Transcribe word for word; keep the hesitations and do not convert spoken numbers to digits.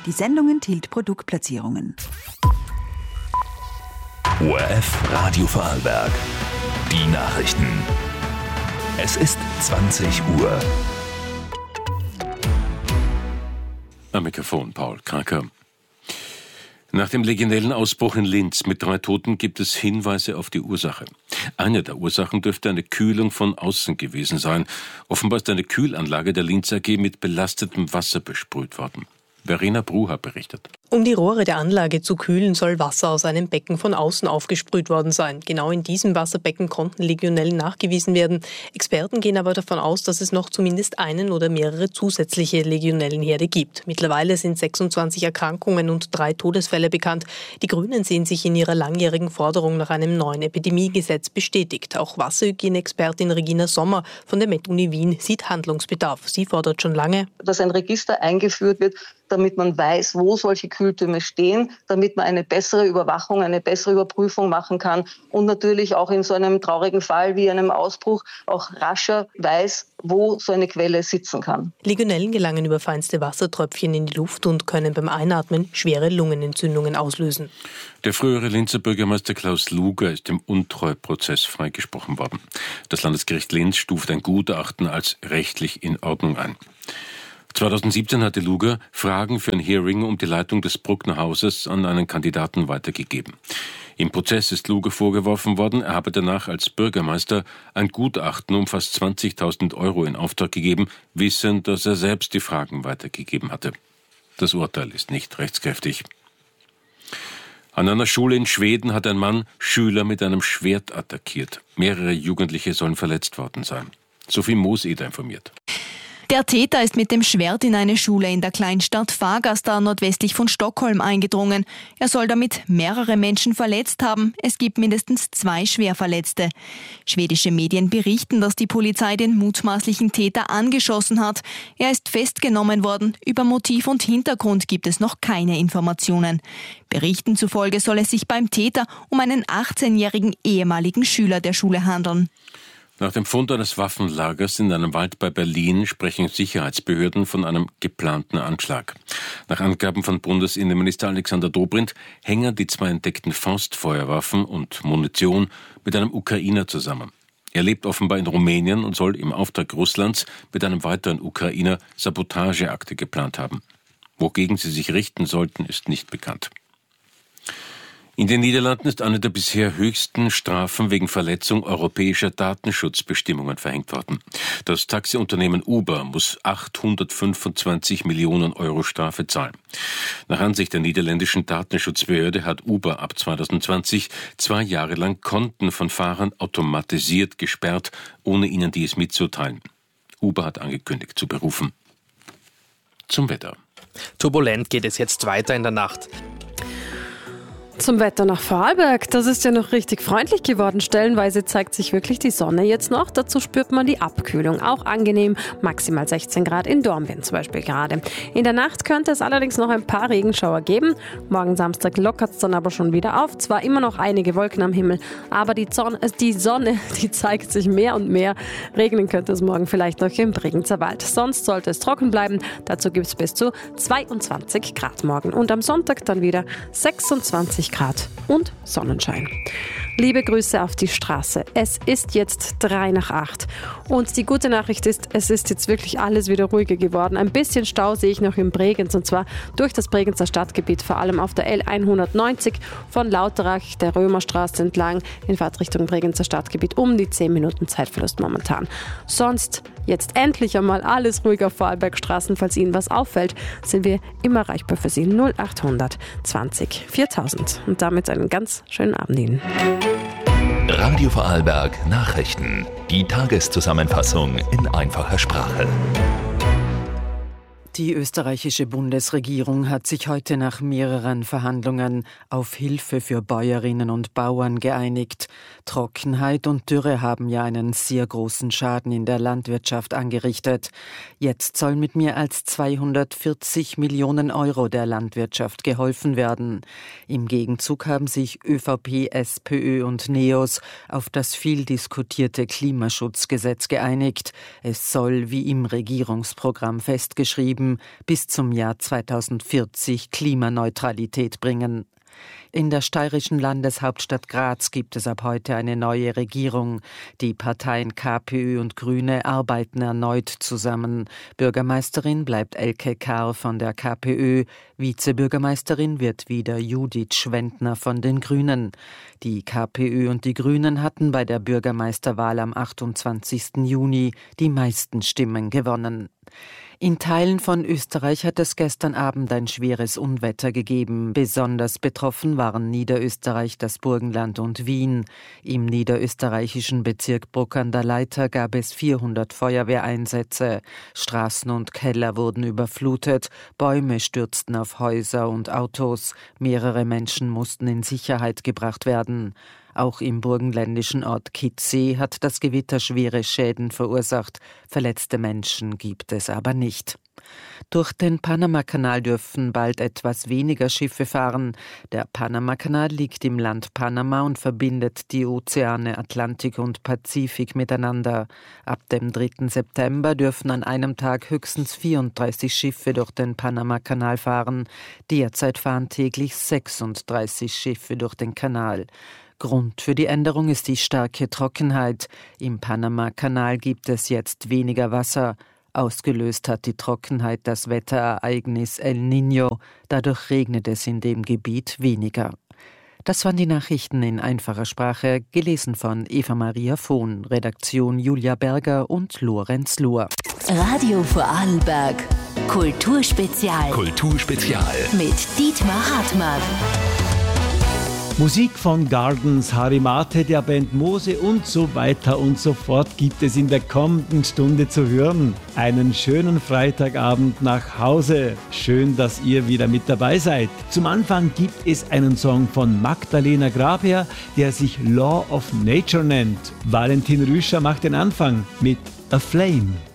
Die Sendung enthielt Produktplatzierungen. O R F Radio Vorarlberg. Die Nachrichten. Es ist zwanzig Uhr. Am Mikrofon Paul Kraker. Nach dem legionellen Ausbruch in Linz mit drei Toten gibt es Hinweise auf die Ursache. Eine der Ursachen dürfte eine Kühlung von außen gewesen sein. Offenbar ist eine Kühlanlage der Linz A G mit belastetem Wasser besprüht worden. Verena Brucher berichtet. Um die Rohre der Anlage zu kühlen, soll Wasser aus einem Becken von außen aufgesprüht worden sein. Genau in diesem Wasserbecken konnten Legionellen nachgewiesen werden. Experten gehen aber davon aus, dass es noch zumindest einen oder mehrere zusätzliche Legionellenherde gibt. Mittlerweile sind sechsundzwanzig Erkrankungen und drei Todesfälle bekannt. Die Grünen sehen sich in ihrer langjährigen Forderung nach einem neuen Epidemiegesetz bestätigt. Auch Wasserhygieneexpertin Regina Sommer von der Med-Uni Wien sieht Handlungsbedarf. Sie fordert schon lange, dass ein Register eingeführt wird, damit man weiß, wo solche Kühltürme stehen, damit man eine bessere Überwachung, eine bessere Überprüfung machen kann und natürlich auch in so einem traurigen Fall wie einem Ausbruch auch rascher weiß, wo so eine Quelle sitzen kann. Legionellen gelangen über feinste Wassertröpfchen in die Luft und können beim Einatmen schwere Lungenentzündungen auslösen. Der frühere Linzer Bürgermeister Klaus Luger ist im Untreuprozess freigesprochen worden. Das Landesgericht Linz stuft ein Gutachten als rechtlich in Ordnung ein. zweitausendsiebzehn hatte Luger Fragen für ein Hearing um die Leitung des Bruckner Hauses an einen Kandidaten weitergegeben. Im Prozess ist Luger vorgeworfen worden, er habe danach als Bürgermeister ein Gutachten um fast zwanzigtausend Euro in Auftrag gegeben, wissend, dass er selbst die Fragen weitergegeben hatte. Das Urteil ist nicht rechtskräftig. An einer Schule in Schweden hat ein Mann Schüler mit einem Schwert attackiert. Mehrere Jugendliche sollen verletzt worden sein. Sophie Mooseder informiert. Der Täter ist mit dem Schwert in eine Schule in der Kleinstadt Fagersta nordwestlich von Stockholm eingedrungen. Er soll damit mehrere Menschen verletzt haben. Es gibt mindestens zwei Schwerverletzte. Schwedische Medien berichten, dass die Polizei den mutmaßlichen Täter angeschossen hat. Er ist festgenommen worden. Über Motiv und Hintergrund gibt es noch keine Informationen. Berichten zufolge soll es sich beim Täter um einen achtzehnjährigen ehemaligen Schüler der Schule handeln. Nach dem Fund eines Waffenlagers in einem Wald bei Berlin sprechen Sicherheitsbehörden von einem geplanten Anschlag. Nach Angaben von Bundesinnenminister Alexander Dobrindt hängen die zwei entdeckten Faustfeuerwaffen und Munition mit einem Ukrainer zusammen. Er lebt offenbar in Rumänien und soll im Auftrag Russlands mit einem weiteren Ukrainer Sabotageakte geplant haben. Wogegen sie sich richten sollten, ist nicht bekannt. In den Niederlanden ist eine der bisher höchsten Strafen wegen Verletzung europäischer Datenschutzbestimmungen verhängt worden. Das Taxiunternehmen Uber muss achthundertfünfundzwanzig Millionen Euro Strafe zahlen. Nach Ansicht der niederländischen Datenschutzbehörde hat Uber ab zweitausendzwanzig zwei Jahre lang Konten von Fahrern automatisiert gesperrt, ohne ihnen dies mitzuteilen. Uber hat angekündigt zu berufen. Zum Wetter. Turbulent geht es jetzt weiter in der Nacht. Zum Wetter nach Vorarlberg, das ist ja noch richtig freundlich geworden. Stellenweise zeigt sich wirklich die Sonne jetzt noch. Dazu spürt man die Abkühlung. Auch angenehm, maximal sechzehn Grad in Dornbirn zum Beispiel gerade. In der Nacht könnte es allerdings noch ein paar Regenschauer geben. Morgen Samstag lockert es dann aber schon wieder auf. Zwar immer noch einige Wolken am Himmel, aber die, Zon- die Sonne, die zeigt sich mehr und mehr. Regnen könnte es morgen vielleicht noch im Bregenzer Wald. Sonst sollte es trocken bleiben. Dazu gibt es bis zu zweiundzwanzig Grad morgen. Und am Sonntag dann wieder sechsundzwanzig Grad und Sonnenschein. Liebe Grüße auf die Straße. Es ist jetzt drei nach acht. Und die gute Nachricht ist, es ist jetzt wirklich alles wieder ruhiger geworden. Ein bisschen Stau sehe ich noch in Bregenz, und zwar durch das Bregenzer Stadtgebiet, vor allem auf der L hundertneunzig von Lauterach der Römerstraße entlang in Fahrtrichtung Bregenzer Stadtgebiet. Um die zehn Minuten Zeitverlust momentan. Sonst jetzt endlich einmal alles ruhig auf Vorarlbergstraßen. Falls Ihnen was auffällt, sind wir immer erreichbar für Sie. null achthundert zwanzig viertausend. Und damit einen ganz schönen Abend Ihnen. Radio Vorarlberg Nachrichten. Die Tageszusammenfassung in einfacher Sprache. Die österreichische Bundesregierung hat sich heute nach mehreren Verhandlungen auf Hilfe für Bäuerinnen und Bauern geeinigt. Trockenheit und Dürre haben ja einen sehr großen Schaden in der Landwirtschaft angerichtet. Jetzt soll mit mehr als zweihundertvierzig Millionen Euro der Landwirtschaft geholfen werden. Im Gegenzug haben sich ÖVP, SPÖ und NEOS auf das viel diskutierte Klimaschutzgesetz geeinigt. Es soll, wie im Regierungsprogramm festgeschrieben, ihm bis zum Jahr zweitausendvierzig Klimaneutralität bringen. In der steirischen Landeshauptstadt Graz gibt es ab heute eine neue Regierung. Die Parteien KPÖ und Grüne arbeiten erneut zusammen. Bürgermeisterin bleibt Elke Kahr von der KPÖ. Vizebürgermeisterin wird wieder Judith Schwendner von den Grünen. Die KPÖ und die Grünen hatten bei der Bürgermeisterwahl am achtundzwanzigsten Juni die meisten Stimmen gewonnen. In Teilen von Österreich hat es gestern Abend ein schweres Unwetter gegeben. Besonders betroffen waren Niederösterreich, das Burgenland und Wien. Im niederösterreichischen Bezirk Bruck an der Leitha gab es vierhundert Feuerwehreinsätze. Straßen und Keller wurden überflutet, Bäume stürzten auf Häuser und Autos. Mehrere Menschen mussten in Sicherheit gebracht werden. Auch im burgenländischen Ort Kitzee hat das Gewitter schwere Schäden verursacht. Verletzte Menschen gibt es aber nicht. Durch den Panamakanal dürfen bald etwas weniger Schiffe fahren. Der Panamakanal liegt im Land Panama und verbindet die Ozeane Atlantik und Pazifik miteinander. Ab dem dritten September dürfen an einem Tag höchstens vierunddreißig Schiffe durch den Panamakanal fahren. Derzeit fahren täglich sechsunddreißig Schiffe durch den Kanal. Grund für die Änderung ist die starke Trockenheit. Im Panamakanal gibt es jetzt weniger Wasser. Ausgelöst hat die Trockenheit das Wetterereignis El Niño. Dadurch regnet es in dem Gebiet weniger. Das waren die Nachrichten in einfacher Sprache, gelesen von Eva-Maria Vohn, Redaktion Julia Berger und Lorenz Luhr. Radio Vorarlberg, Kulturspezial. Kulturspezial. Mit Dietmar Hartmann. Musik von Gardens, Harry Mate, der Band Mose und so weiter und so fort gibt es in der kommenden Stunde zu hören. Einen schönen Freitagabend nach Hause. Schön, dass ihr wieder mit dabei seid. Zum Anfang gibt es einen Song von Magdalena Grabherr, der sich Law of Nature nennt. Valentin Rüscher macht den Anfang mit A Flame.